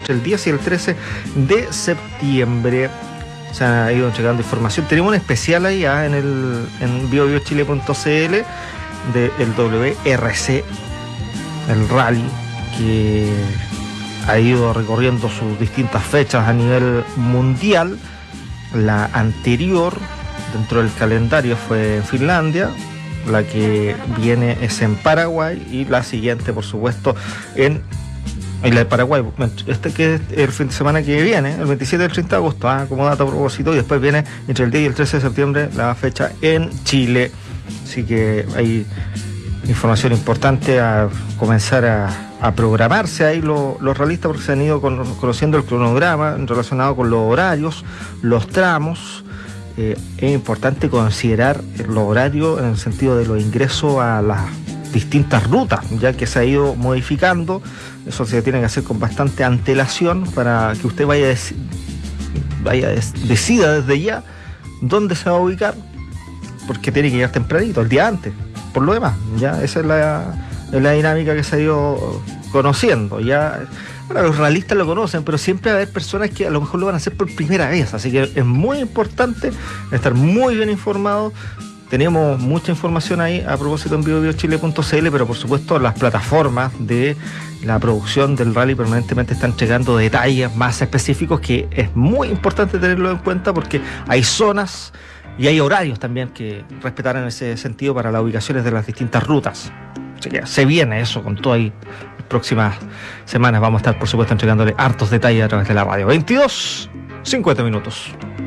el 10 y el 13 de septiembre. Se ha ido entregando información. Tenemos un especial ahí en biobiochile.cl del WRC, el rally, que ha ido recorriendo sus distintas fechas a nivel mundial. La anterior dentro del calendario fue en Finlandia, la que viene es en Paraguay y la siguiente, por supuesto, en la de Paraguay, que es el fin de semana que viene, el 27 y el 30 de agosto, como dato a propósito, y después viene entre el 10 y el 13 de septiembre la fecha en Chile. Así que hay información importante a comenzar a programarse ahí los realistas, porque se han ido conociendo el cronograma relacionado con los horarios, los tramos. Es importante considerar los horarios en el sentido de los ingresos a las distintas rutas, ya que se ha ido modificando. Eso se tiene que hacer con bastante antelación para que usted decida desde ya dónde se va a ubicar, porque tiene que llegar tempranito, el día antes. Por lo demás, ya esa es la dinámica que se ha ido conociendo. Ya, bueno, los realistas lo conocen, pero siempre va a haber personas que a lo mejor lo van a hacer por primera vez, así que es muy importante estar muy bien informado. Tenemos mucha información ahí a propósito en biobiochile.cl, pero por supuesto las plataformas de la producción del rally permanentemente están entregando detalles más específicos, que es muy importante tenerlo en cuenta, porque hay zonas y hay horarios también que respetar en ese sentido para las ubicaciones de las distintas rutas. Así que se viene eso con todo ahí. Las próximas semanas vamos a estar, por supuesto, entregándole hartos detalles a través de la radio. 22:50.